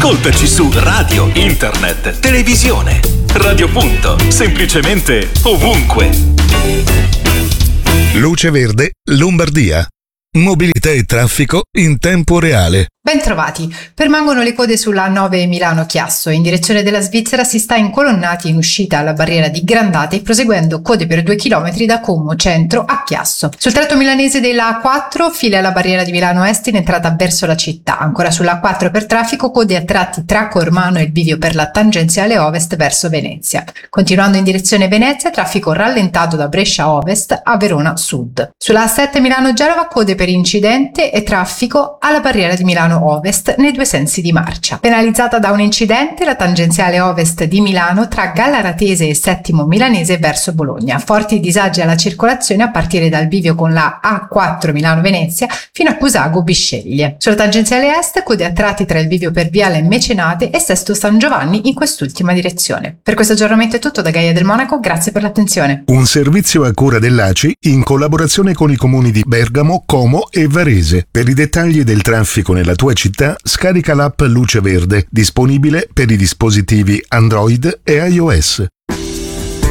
Ascoltaci su radio, internet, televisione. Radio Punto, semplicemente ovunque. Luce Verde, Lombardia. Mobilità e traffico in tempo reale. Bentrovati. Permangono le code sulla 9 Milano-Chiasso. In direzione della Svizzera si sta incolonnati in uscita alla barriera di Grandate, proseguendo code per 2 km da Como Centro a Chiasso. Sul tratto milanese della A4, fila alla barriera di Milano Est in entrata verso la città. Ancora sulla A4 per traffico, code a tratti tra Cormano e il bivio per la tangenziale Ovest verso Venezia. Continuando in direzione Venezia, traffico rallentato da Brescia Ovest a Verona Sud. Sulla A7 Milano-Genova, code per incidente e traffico alla barriera di Milano Ovest nei due sensi di marcia. Penalizzata da un incidente la tangenziale ovest di Milano tra Gallaratese e Settimo Milanese verso Bologna. Forti disagi alla circolazione a partire dal bivio con la A4 Milano-Venezia fino a Cusago Bisceglie. Sulla tangenziale est, code a tratti tra il bivio per Viale Mecenate e Sesto San Giovanni in quest'ultima direzione. Per questo aggiornamento è tutto da Gaia del Monaco, grazie per l'attenzione. Un servizio a cura dell'ACI in collaborazione con i comuni di Bergamo, Como e Varese. Per i dettagli del traffico nella tua città, scarica l'app Luce Verde, disponibile per i dispositivi Android e iOS.